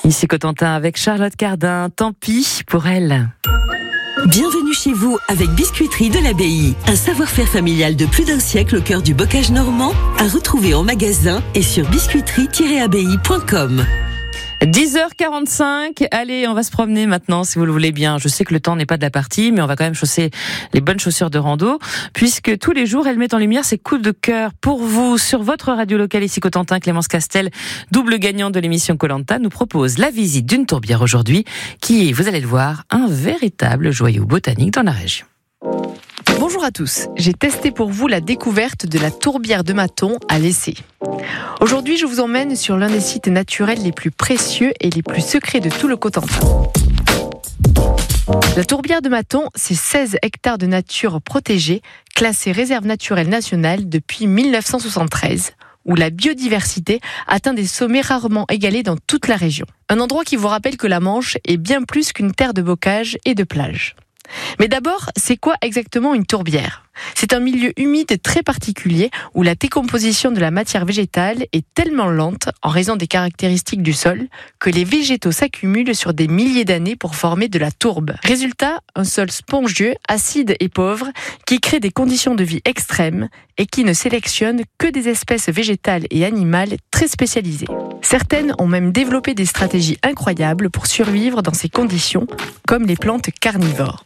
Ici Cotentin avec Charlotte Cardin, tant pis pour elle. Bienvenue chez vous avec Biscuiterie de l'Abbaye. Un savoir-faire familial de plus d'un siècle au cœur du bocage normand, à retrouver en magasin et sur biscuiterie-abbaye.com. 10h45, allez, on va se promener maintenant si vous le voulez bien. Je sais que le temps n'est pas de la partie, mais on va quand même chausser les bonnes chaussures de rando, puisque tous les jours, elle met en lumière ses coups de cœur pour vous. Sur votre radio locale ici Cotentin, Clémence Castel, double gagnante de l'émission Koh-Lanta, nous propose la visite d'une tourbière aujourd'hui, qui est, vous allez le voir, un véritable joyau botanique dans la région. Bonjour à tous, j'ai testé pour vous la découverte de la tourbière de Mathon à Lessay. Aujourd'hui, je vous emmène sur l'un des sites naturels les plus précieux et les plus secrets de tout le Cotentin. La tourbière de Mathon, c'est 16 hectares de nature protégée, classée réserve naturelle nationale depuis 1973, où la biodiversité atteint des sommets rarement égalés dans toute la région. Un endroit qui vous rappelle que la Manche est bien plus qu'une terre de bocage et de plage. Mais d'abord, c'est quoi exactement une tourbière ? C'est un milieu humide très particulier où la décomposition de la matière végétale est tellement lente en raison des caractéristiques du sol que les végétaux s'accumulent sur des milliers d'années pour former de la tourbe. Résultat, un sol spongieux, acide et pauvre qui crée des conditions de vie extrêmes et qui ne sélectionne que des espèces végétales et animales très spécialisées. Certaines ont même développé des stratégies incroyables pour survivre dans ces conditions, comme les plantes carnivores.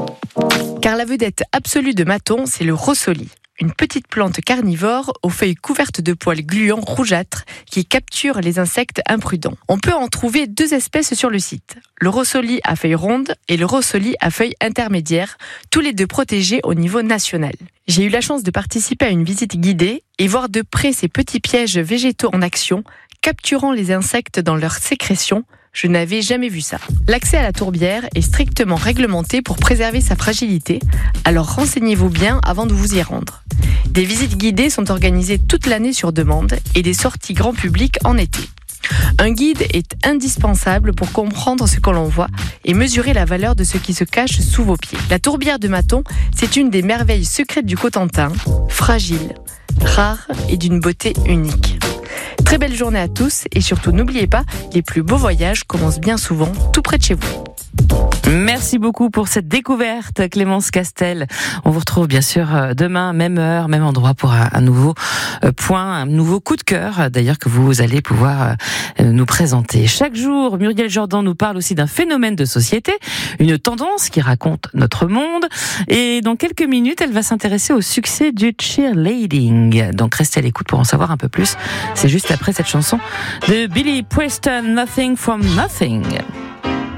Car la vedette absolue de Mathon, c'est le rossolis, une petite plante carnivore aux feuilles couvertes de poils gluants rougeâtres qui capturent les insectes imprudents. On peut en trouver 2 espèces sur le site, le rossolis à feuilles rondes et le rossolis à feuilles intermédiaires, tous les deux protégés au niveau national. J'ai eu la chance de participer à une visite guidée et voir de près ces petits pièges végétaux en action, capturant les insectes dans leurs sécrétions. Je n'avais jamais vu ça. L'accès à la tourbière est strictement réglementé pour préserver sa fragilité, alors renseignez-vous bien avant de vous y rendre. Des visites guidées sont organisées toute l'année sur demande et des sorties grand public en été. Un guide est indispensable pour comprendre ce que l'on voit et mesurer la valeur de ce qui se cache sous vos pieds. La tourbière de Mathon, c'est une des merveilles secrètes du Cotentin, fragile, rare et d'une beauté unique. Très belle journée à tous et surtout n'oubliez pas, les plus beaux voyages commencent bien souvent tout près de chez vous. Merci beaucoup pour cette découverte, Clémence Castel. On vous retrouve bien sûr demain, même heure, même endroit pour un nouveau point, un nouveau coup de cœur, d'ailleurs que vous allez pouvoir nous présenter. Chaque jour, Muriel Jordan nous parle aussi d'un phénomène de société, une tendance qui raconte notre monde. Et dans quelques minutes, elle va s'intéresser au succès du cheerleading. Donc restez à l'écoute pour en savoir un peu plus. C'est juste après cette chanson de Billy Preston, Nothing from Nothing.